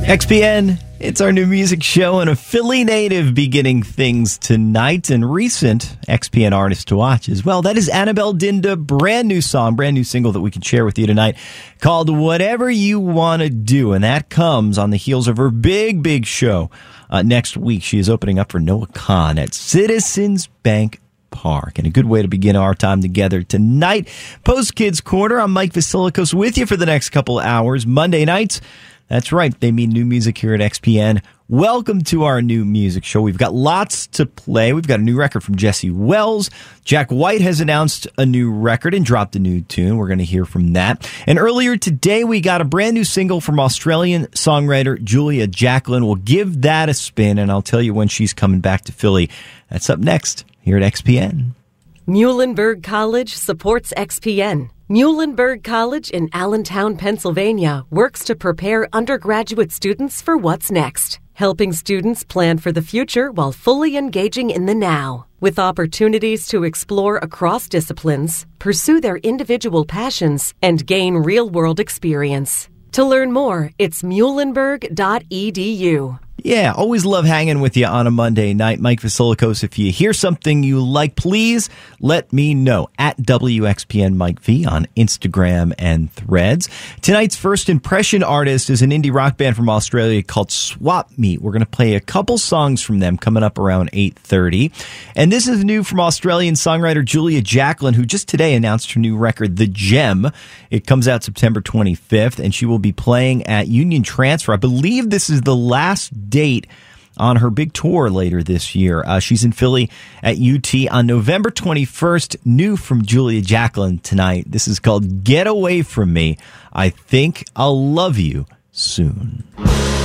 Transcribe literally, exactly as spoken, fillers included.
X P N, it's our new music show, and a Philly native beginning things tonight, and recent X P N artist to watch as well. That is Annabelle Dinda, brand new song, brand new single that we can share with you tonight called Whatever You Want to Do, and that comes on the heels of her big, big show. Uh, next week, she is opening up for Noah Kahan at Citizens Bank Park, and a good way to begin our time together tonight. Post Kids Corner, I'm Mike Vasilikos with you for the next couple of hours. Monday nights, that's right, they mean new music here at X P N. Welcome to our new music show. We've got lots to play. We've got a new record from Jesse Wells. Jack White has announced a new record and dropped a new tune. We're going to hear from that. And earlier today, we got a brand new single from Australian songwriter Julia Jacklin. We'll give that a spin, and I'll tell you when she's coming back to Philly. That's up next here at X P N. Muhlenberg College supports X P N. Muhlenberg College in Allentown, Pennsylvania works to prepare undergraduate students for what's next, helping students plan for the future while fully engaging in the now. With opportunities to explore across disciplines, pursue their individual passions, and gain real-world experience. To learn more, it's muhlenberg dot e d u. Yeah, always love hanging with you on a Monday night. Mike Vasilikos, if you hear something you like, please let me know at W X P N Mike V on Instagram and Threads. Tonight's first impression artist is an indie rock band from Australia called Swap Meet. We're going to play a couple songs from them coming up around eight thirty. And this is new from Australian songwriter Julia Jacklin, who just today announced her new record, The Gem. It comes out September twenty-fifth, and she will be playing at Union Transfer. I believe this is the last date on her big tour later this year. Uh, she's in Philly at U T on November twenty-first. New from Julia Jacklin tonight. This is called Get Away From Me. I Think I'll Love You Soon.